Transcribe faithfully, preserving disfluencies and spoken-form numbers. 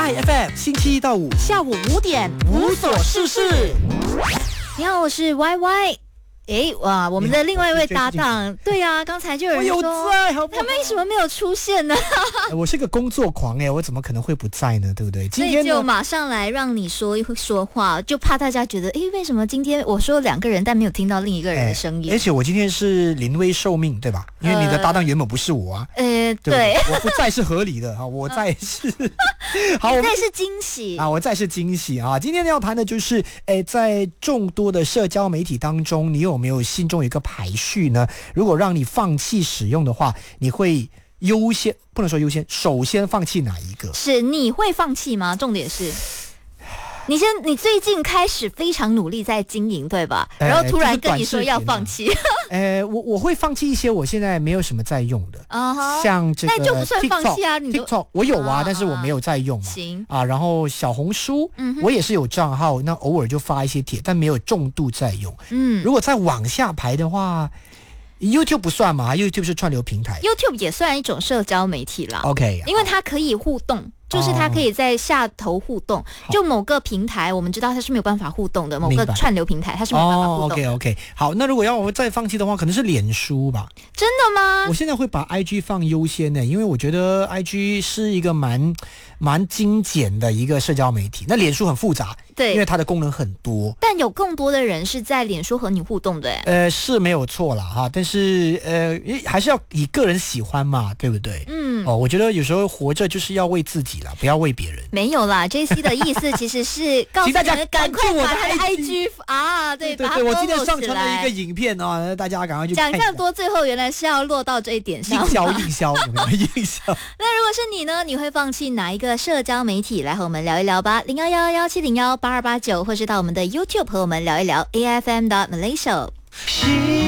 I F M 星期一到五下午五点无所事事。 你好，我是 Y Y。诶，哇，我们的另外一位搭档，对啊，刚才就有人说我有在，好不好？ 他们为什么没有出现呢？ 我是个工作狂哎，我怎么可能会不在呢？对不对？今天就马上来让你说说话，就怕大家觉得，诶，为什么今天我说两个人，但没有听到另一个人的声音？ 而且我今天是临危受命，对吧？因为你的搭档原本不是我啊。 呃， 对不对， 对，我不在是合理的哈，我在是好， 我在是惊喜啊，我在是惊喜啊。今天要谈的就是，诶，在众多的社交媒体当中，你有没有心中有一个排序呢？如果让你放弃使用的话，你会优先，不能说优先，首先放弃哪一个？ 是你会放弃吗？重点是。你先，你最近开始非常努力在经营，对吧？ 呃、 然后突然跟你说要放弃， 呃，我我会放弃一些我现在没有什么在用的， uh-huh, 像这个 TikTok, 那就不算放弃啊，你 TikTok 我有啊， uh-huh, 但是我没有在用嘛。 行啊，然后小红书、 嗯、 我也是有账号，那偶尔就发一些帖，但没有重度在用。 嗯， 如果再往下排的话。YouTube 不算嘛 ，YouTube 是串流平台 ，YouTube 也算一种社交媒体啦。 OK， 因为它可以互动，就是它可以在下头互动。哦、就某个平台，我们知道它是没有办法互动的，某个串流平台它是没有办法互动的。 哦、OK OK， 好，那如果要我再放弃的话，可能是脸书吧。 真的吗？ 我现在会把 I G 放优先的，因为我觉得 I G 是一个蛮蛮精简的一个社交媒体。那脸书很复杂。 对， 因为它的功能很多， 但有更多的人是在脸书和你互动的， 呃，是没有错啦哈，但是呃，还是要以个人喜欢嘛，对不对？ 嗯， 哦，我觉得有时候活着就是要为自己啦，不要为别人。 没有啦 ，J C 的意思其实是告诉大家赶快我的 I G 啊，对对 对, 对，我今天上传了一个影片啊，大家赶快去看。 讲这么多，最后原来是要落到这一点上， 硬销硬销，有没有硬销？ 那如果是你呢？你会放弃哪一个社交媒体？来和我们聊一聊吧，零幺幺幺七零幺八二八九，或是到我们的 YouTube 和我们聊一聊 A F M 的 Malaysia。